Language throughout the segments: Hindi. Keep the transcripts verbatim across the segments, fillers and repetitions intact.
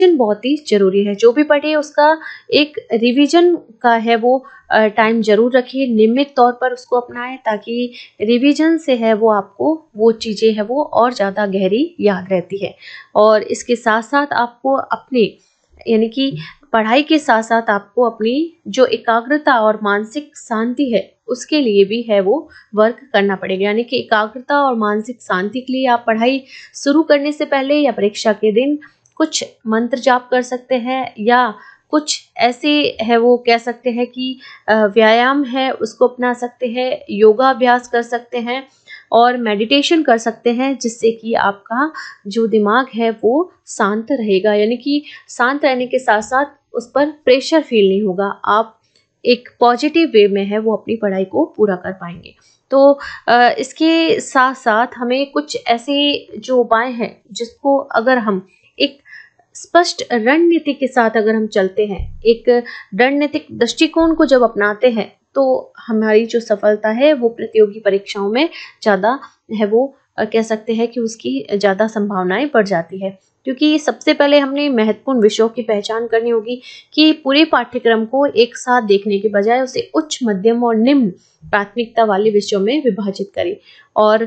बहुत ही ज़रूरी है। जो भी पढ़े उसका एक रिवीजन का है वो टाइम ज़रूर रखिए, नियमित तौर पर उसको अपनाएं, ताकि रिवीजन से है वो आपको वो चीज़ें हैं वो और ज़्यादा गहरी याद रहती है। और इसके साथ साथ आपको अपने यानी कि पढ़ाई के साथ साथ आपको अपनी जो एकाग्रता और मानसिक शांति है उसके लिए भी है वो वर्क करना पड़ेगा। यानी कि एकाग्रता और मानसिक शांति के लिए आप पढ़ाई शुरू करने से पहले या परीक्षा के दिन कुछ मंत्र जाप कर सकते हैं, या कुछ ऐसे है वो कह सकते हैं कि व्यायाम है उसको अपना सकते हैं, योगा अभ्यास कर सकते हैं और मेडिटेशन कर सकते हैं, जिससे कि आपका जो दिमाग है वो शांत रहेगा। यानी कि शांत रहने के साथ साथ उस पर प्रेशर फील नहीं होगा, आप एक पॉजिटिव वे में है वो अपनी पढ़ाई को पूरा कर पाएंगे। तो इसके साथ साथ हमें कुछ ऐसे जो उपाय हैं जिसको अगर हम एक स्पष्ट रणनीति के साथ अगर हम चलते हैं, एक रणनीतिक दृष्टिकोण को जब अपनाते हैं, तो हमारी जो सफलता है वो प्रतियोगी परीक्षाओं में ज़्यादा है वो कह सकते हैं कि उसकी ज़्यादा संभावनाएं बढ़ जाती है। क्योंकि सबसे पहले हमने महत्वपूर्ण विषयों की पहचान करनी होगी कि पूरे पाठ्यक्रम को एक साथ देखने के बजाय उसे उच्च, मध्यम और निम्न प्राथमिकता वाले विषयों में विभाजित करें, और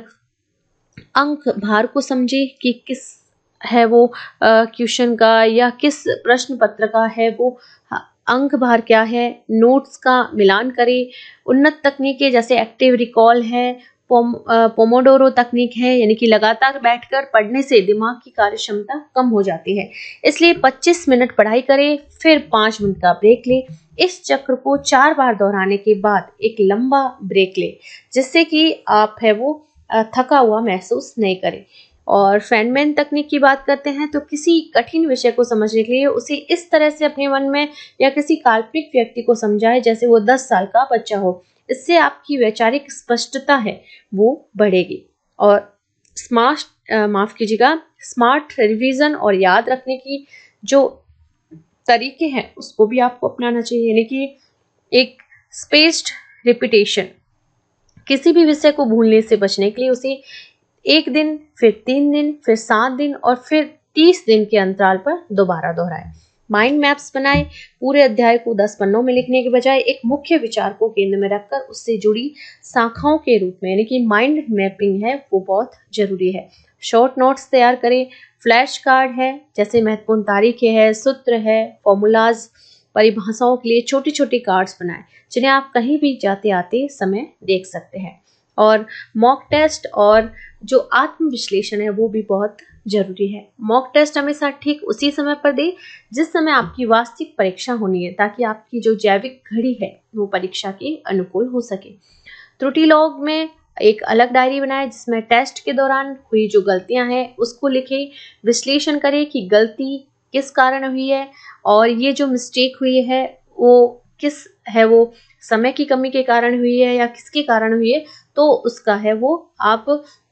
अंक भार को समझे कि किस है वो क्वेश्चन का या किस प्रश्न पत्र का है वो अंक भार क्या है, नोट्स का मिलान करें। उन्नत तकनीकें जैसे एक्टिव रिकॉल है, पोम, पोमोडोरो तकनीक है, यानी कि लगातार बैठकर पढ़ने से दिमाग की कार्य क्षमता कम हो जाती है, इसलिए पच्चीस मिनट पढ़ाई करें फिर पाँच मिनट का ब्रेक लें। इस चक्र को चार बार दोहराने के बाद एक लंबा ब्रेक लें, जिससे कि आप है वो थका हुआ महसूस नहीं करें। और फेनमैन तकनीक की बात करते हैं तो किसी कठिन विषय को समझने के लिए उसे इस तरह से अपने मन में या किसी काल्पनिक व्यक्ति को समझाएं जैसे वो दस साल का बच्चा हो। इससे आपकी वैचारिक स्पष्टता है वो बढ़ेगी। और स्मार्ट माफ कीजिएगा स्मार्ट रिवीजन और याद रखने की जो तरीके हैं उसको भी आपको अपनाना चाहिए। यानी कि एक स्पेस्ड रिपीटेशन, किसी भी विषय को भूलने से बचने के लिए उसे एक दिन, फिर तीन दिन, फिर सात दिन और फिर तीस दिन के अंतराल पर दोबारा दोहराएं। माइंड मैप्स बनाएं, पूरे अध्याय को दस पन्नों में लिखने के बजाय एक मुख्य विचार को केंद्र में रखकर उससे जुड़ी शाखाओं के रूप में, यानी कि माइंड मैपिंग है वो बहुत जरूरी है। शॉर्ट नोट्स तैयार करें, फ्लैश कार्ड है जैसे महत्वपूर्ण तारीखें है, सूत्र है, फॉर्मूलाज, परिभाषाओं के लिए छोटी छोटी कार्ड्स बनाएं जिन्हें आप कहीं भी जाते आते समय देख सकते हैं। और मॉक टेस्ट और जो आत्म विश्लेषण है वो भी बहुत जरूरी है। मॉक टेस्ट हमेशा ठीक उसी समय पर दे जिस समय आपकी वास्तविक परीक्षा होनी है, ताकि आपकी जो जैविक घड़ी है वो परीक्षा के अनुकूल हो सके। त्रुटि लॉग में एक अलग डायरी बनाएं जिसमें टेस्ट के दौरान हुई जो गलतियां हैं उसको लिखें, विश्लेषण करें कि गलती किस कारण हुई है और ये जो मिस्टेक हुई है वो किस है वो समय की कमी के कारण हुई है या किसके कारण हुई है, तो उसका है वो आप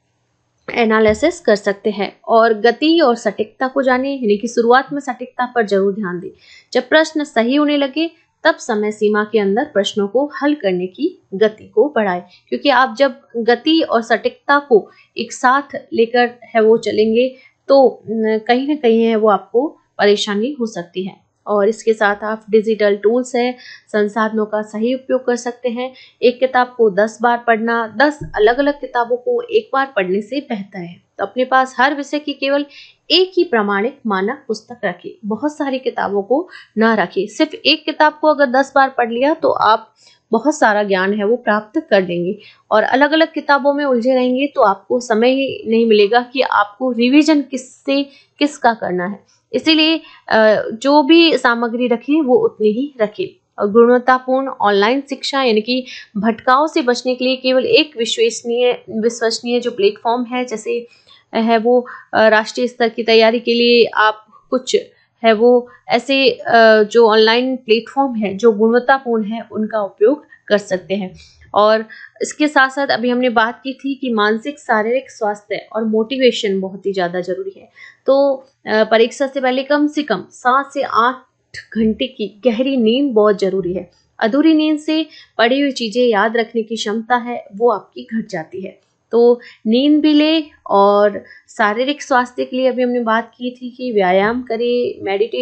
एनालिसिस कर सकते हैं। और गति और सटीकता को जानें, यानी कि शुरुआत में सटीकता पर जरूर ध्यान दें। जब प्रश्न सही होने लगे तब समय सीमा के अंदर प्रश्नों को हल करने की गति को बढ़ाएं, क्योंकि आप जब गति और सटीकता को एक साथ लेकर है वो चलेंगे तो कहीं ना कहीं है वो आपको परेशानी हो सकती है। और इसके साथ आप डिजिटल टूल्स है, संसाधनों का सही उपयोग कर सकते हैं। एक किताब को दस बार पढ़ना दस अलग अलग किताबों को एक बार पढ़ने से बेहतर है। तो अपने पास हर विषय की केवल एक ही प्रामाणिक मानक पुस्तक रखें, बहुत सारी किताबों को ना रखें। सिर्फ एक किताब को अगर दस बार पढ़ लिया तो आप बहुत सारा ज्ञान है वो प्राप्त कर लेंगे, और अलग अलग किताबों में उलझे रहेंगे तो आपको समय ही नहीं मिलेगा कि आपको रिवीजन किससे किसका करना है। इसीलिए जो भी सामग्री रखें वो उतनी ही रखें। और गुणवत्तापूर्ण ऑनलाइन शिक्षा यानी कि भटकाव से बचने के लिए केवल एक विश्वसनीय विश्वसनीय जो प्लेटफॉर्म है, जैसे है वो राष्ट्रीय स्तर की तैयारी के लिए आप कुछ है वो ऐसे जो ऑनलाइन प्लेटफॉर्म है जो गुणवत्तापूर्ण है उनका उपयोग कर सकते हैं। और इसके साथ साथ अभी हमने बात की थी कि मानसिक शारीरिक स्वास्थ्य और मोटिवेशन बहुत ही ज़्यादा जरूरी है। तो परीक्षा से पहले कम से कम सात से आठ घंटे की गहरी नींद बहुत जरूरी है। अधूरी नींद से पढ़ी हुई चीज़ें याद रखने की क्षमता है वो आपकी घट जाती है। तो नींद भी ले, और शारीरिक स्वास्थ्य के लिए अभी हमने बात की थी कि व्यायाम करें, मेडिटेशन